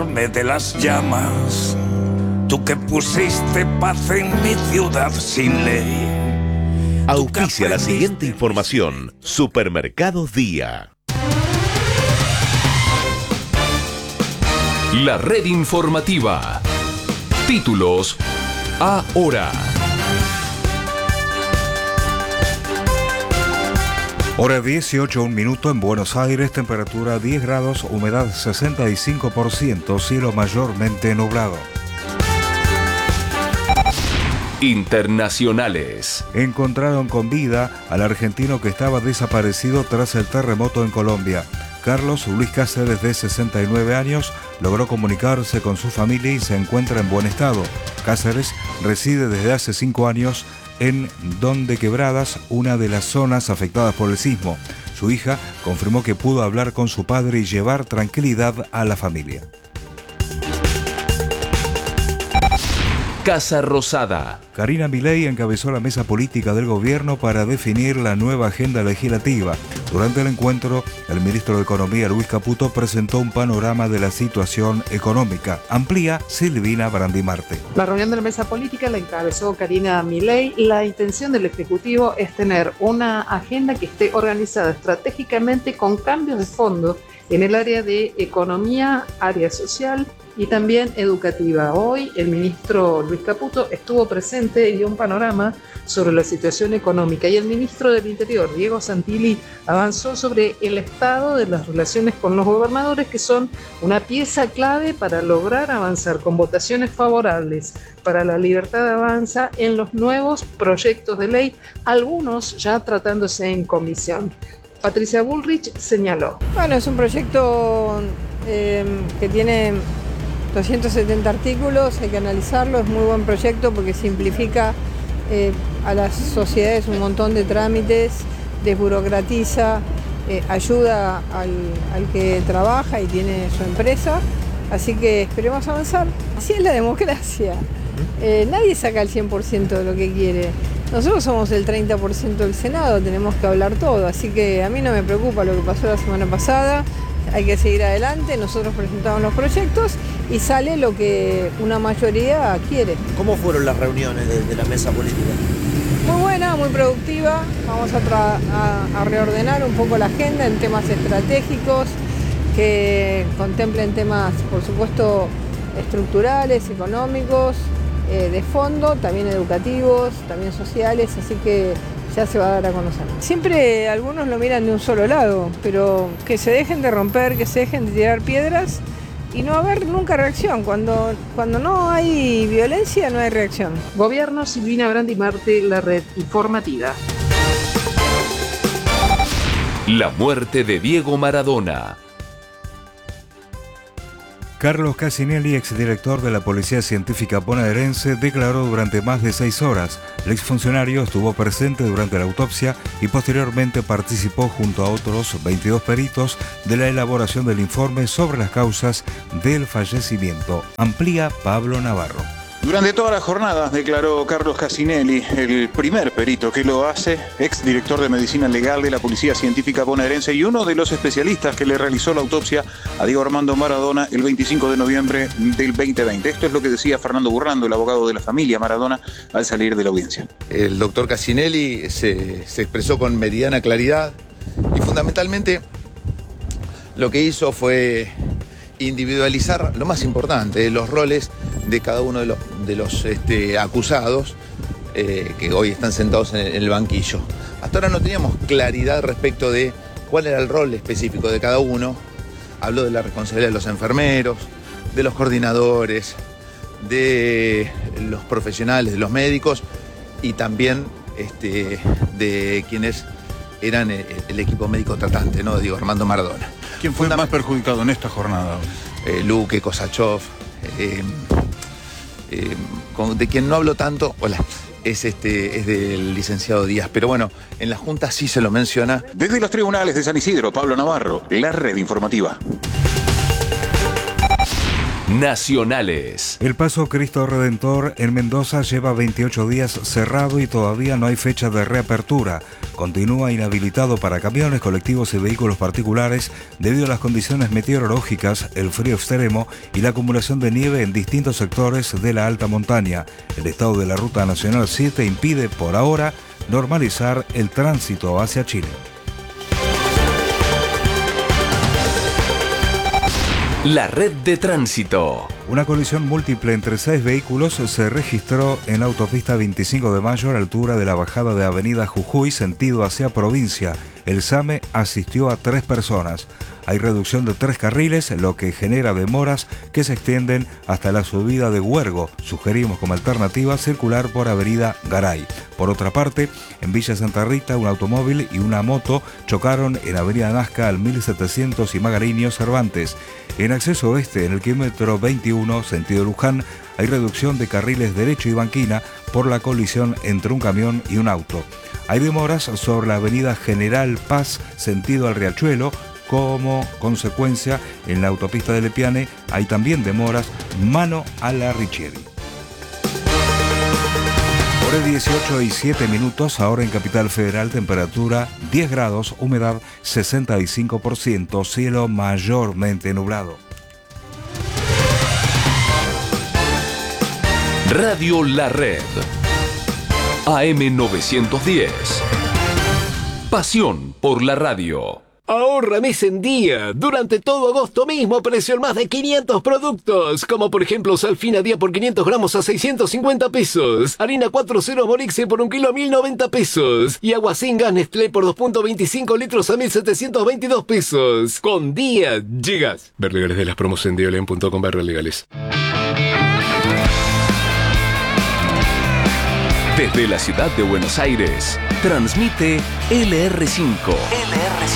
De las llamas, tú que pusiste paz en mi ciudad sin ley. Auspicia la siguiente información. Supermercados Día. La red informativa. Títulos ahora. Hora 18, 1 minuto en Buenos Aires, temperatura 10 grados, humedad 65%, cielo mayormente nublado. Internacionales. Encontraron con vida al argentino que estaba desaparecido tras el terremoto en Colombia. Carlos Luis Cáceres, de 69 años, logró comunicarse con su familia y se encuentra en buen estado. Cáceres reside desde hace 5 años en Don de Quebradas, una de las zonas afectadas por el sismo. Su hija confirmó que pudo hablar con su padre y llevar tranquilidad a la familia. Casa Rosada. Karina Milei encabezó la mesa política del gobierno para definir la nueva agenda legislativa. Durante el encuentro, el ministro de Economía, Luis Caputo, presentó un panorama de la situación económica. Amplía Silvina Brandimarte. La reunión de la mesa política la encabezó Karina Milei. La intención del Ejecutivo es tener una agenda que esté organizada estratégicamente con cambios de fondo en el área de economía, área social y también educativa. Hoy el ministro Luis Caputo estuvo presente y dio un panorama sobre la situación económica, y el ministro del Interior, Diego Santilli, avanzó sobre el estado de las relaciones con los gobernadores, que son una pieza clave para lograr avanzar con votaciones favorables para la libertad de avanza en los nuevos proyectos de ley, algunos ya tratándose en comisión. Patricia Bullrich señaló. Bueno, es un proyecto que tiene 270 artículos, hay que analizarlo, es muy buen proyecto porque simplifica a las sociedades un montón de trámites, desburocratiza, ayuda al que trabaja y tiene su empresa, así que esperemos avanzar. Así es la democracia, nadie saca el 100% de lo que quiere. Nosotros somos el 30% del Senado, tenemos que hablar todo, así que a mí no me preocupa lo que pasó la semana pasada, hay que seguir adelante, nosotros presentamos los proyectos y sale lo que una mayoría quiere. ¿Cómo fueron las reuniones de la mesa política? Muy buena, muy productiva, vamos a reordenar un poco la agenda en temas estratégicos que contemplen temas, por supuesto, estructurales, económicos, de fondo, también educativos, también sociales, así que ya se va a dar a conocer. Siempre algunos lo miran de un solo lado, pero que se dejen de romper, que se dejen de tirar piedras y no haber nunca reacción. Cuando no hay violencia, no hay reacción. Gobierno, Silvina Brandimarte, la red informativa. La muerte de Diego Maradona. Carlos Cassinelli, exdirector de la Policía Científica Bonaerense, declaró durante más de 6 horas. El exfuncionario estuvo presente durante la autopsia y posteriormente participó junto a otros 22 peritos de la elaboración del informe sobre las causas del fallecimiento. Amplía Pablo Navarro. Durante toda la jornada, declaró Carlos Cassinelli, el primer perito que lo hace, exdirector de Medicina Legal de la Policía Científica Bonaerense y uno de los especialistas que le realizó la autopsia a Diego Armando Maradona el 25 de noviembre del 2020. Esto es lo que decía Fernando Burrando, el abogado de la familia Maradona, al salir de la audiencia. El doctor Cassinelli se expresó con meridiana claridad y fundamentalmente lo que hizo fue individualizar lo más importante, los roles de cada uno de los acusados que hoy están sentados en el banquillo. Hasta ahora no teníamos claridad respecto de cuál era el rol específico de cada uno. Habló de la responsabilidad de los enfermeros, de los coordinadores, de los profesionales, de los médicos y también de quienes eran el equipo médico tratante, ¿no? Diego Armando Maradona. ¿Quién fue más perjudicado en esta jornada? Luque, Kosachov, de quien no hablo tanto, es del licenciado Díaz, pero bueno, en la Junta sí se lo menciona. Desde los tribunales de San Isidro, Pablo Navarro, la red informativa. Nacionales. El Paso Cristo Redentor en Mendoza lleva 28 días cerrado y todavía no hay fecha de reapertura. Continúa inhabilitado para camiones, colectivos y vehículos particulares debido a las condiciones meteorológicas, el frío extremo y la acumulación de nieve en distintos sectores de la alta montaña. El estado de la Ruta Nacional 7 impide por ahora normalizar el tránsito hacia Chile. La red de tránsito. Una colisión múltiple entre 6 vehículos se registró en la autopista 25 de Mayo a la altura de la bajada de Avenida Jujuy, sentido hacia provincia. El SAME asistió a 3 personas. Hay reducción de 3 carriles, lo que genera demoras que se extienden hasta la subida de Huergo. Sugerimos como alternativa circular por Avenida Garay. Por otra parte, en Villa Santa Rita, un automóvil y una moto chocaron en Avenida Nazca al 1700 y Magariño Cervantes. En acceso oeste, en el kilómetro 21, sentido Luján, hay reducción de carriles derecho y banquina por la colisión entre un camión y un auto. Hay demoras sobre la Avenida General Paz, sentido al Riachuelo. Como consecuencia, en la autopista de Lepiane hay también demoras mano a la Richieri. Hora 18 y 7 minutos, ahora en Capital Federal, temperatura 10 grados, humedad 65%, cielo mayormente nublado. Radio La Red. AM 910. Pasión por la radio. Ahorra mes en día. Durante todo agosto mismo precio en más de 500 productos. Como por ejemplo Salfina día por 500 gramos a 650 pesos. Harina 4.0 Morixe por 1 kilo a 1090 pesos. Y agua sin gas Nestlé por 2.25 litros a 1722 pesos. Con día llegas. Ver legales de las promos en diolen.com/legales. Desde la ciudad de Buenos Aires, transmite LR5.